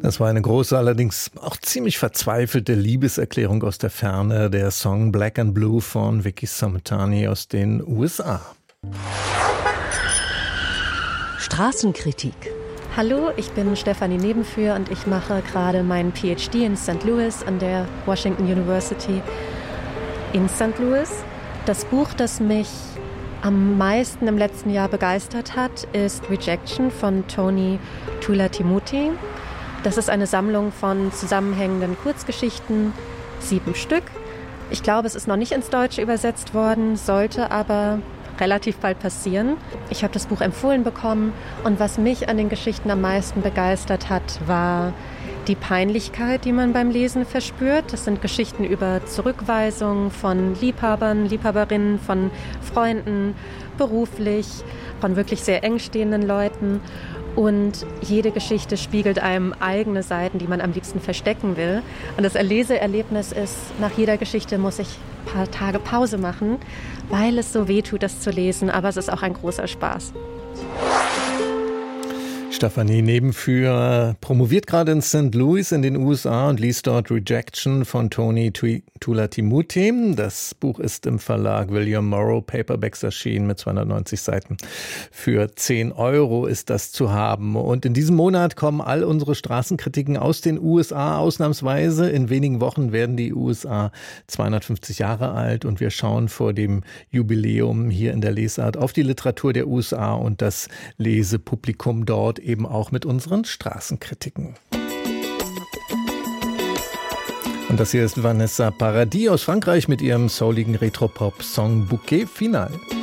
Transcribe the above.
Das war eine große, allerdings auch ziemlich verzweifelte Liebeserklärung aus der Ferne, der Song Black and Blue von Vicky Samtani aus den USA. Straßenkritik. Hallo, ich bin Stefanie Nebenführ und ich mache gerade meinen PhD in St. Louis an der Washington University in St. Louis. Das Buch, das mich am meisten im letzten Jahr begeistert hat, ist Rejection von Tony Tula-Timuti. Das ist eine Sammlung von zusammenhängenden Kurzgeschichten, 7 Stück. Ich glaube, es ist noch nicht ins Deutsche übersetzt worden, sollte aber relativ bald passieren. Ich habe das Buch empfohlen bekommen und was mich an den Geschichten am meisten begeistert hat, war die Peinlichkeit, die man beim Lesen verspürt. Das sind Geschichten über Zurückweisung von Liebhabern, Liebhaberinnen, von Freunden, beruflich, von wirklich sehr eng stehenden Leuten. Und jede Geschichte spiegelt einem eigene Seiten, die man am liebsten verstecken will. Und das Leseerlebnis ist, nach jeder Geschichte muss ich ein paar Tage Pause machen, weil es so weh tut, das zu lesen. Aber es ist auch ein großer Spaß. Stefanie Nebenführ promoviert gerade in St. Louis in den USA und liest dort Rejection von Tony Tula-Timuti. Das Buch ist im Verlag William Morrow Paperbacks erschienen mit 290 Seiten. Für 10 € ist das zu haben. Und in diesem Monat kommen all unsere Straßenkritiken aus den USA ausnahmsweise. In wenigen Wochen werden die USA 250 Jahre alt und wir schauen vor dem Jubiläum hier in der Lesart auf die Literatur der USA und das Lesepublikum dort eben auch mit unseren Straßenkritiken. Und das hier ist Vanessa Paradis aus Frankreich mit ihrem souligen Retropop-Song Bouquet Final.